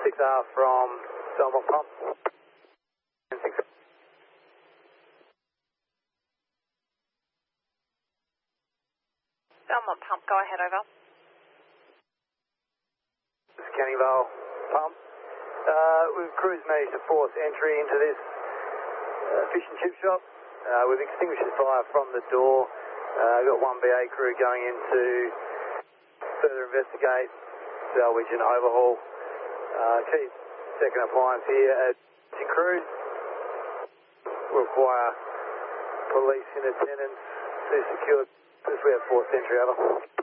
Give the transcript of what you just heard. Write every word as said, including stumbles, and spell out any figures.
six R from Belmont Pump. Belmont Pump, go ahead, over. This is Canning Vale Pump. Uh, we've cruise managed to force entry into this uh, fish and chip shop. Uh, we've extinguished the fire from the door. Uh, got one B A crew going in to further investigate, salvage and overhaul. Uh, key second appliance here at the cruise. We'll require police in attendance to secure this. We have forced entry, over.